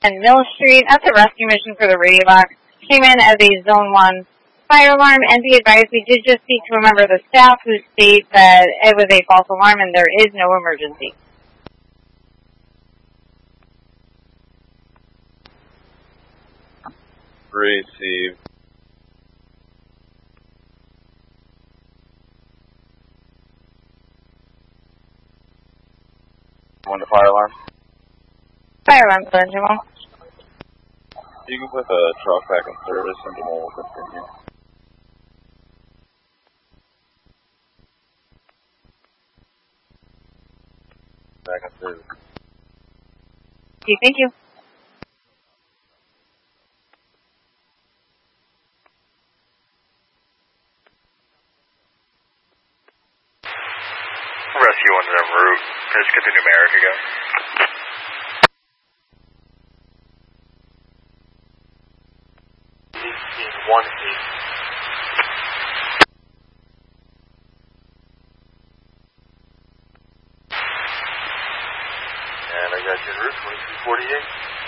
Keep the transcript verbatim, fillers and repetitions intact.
and Mill Street. That's a rescue mission for the radio box. Came in as a Zone one fire alarm, and be advised we did just speak to a member of the staff who states that it was a false alarm and there is no emergency. Received. One to fire alarm. Fire alarm, Sergeant Jamal. You can put the truck back in service and Jamal will continue. Back in service. Okay, thank you. Rescue one's en route. Just get the numeric again. eighteen one eight. And I got you en route, twenty-two forty-eight.